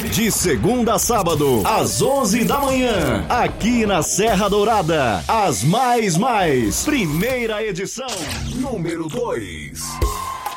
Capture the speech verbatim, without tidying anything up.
De segunda a sábado, às onze da manhã, aqui na Serra Dourada. As Mais Mais, primeira edição, número dois.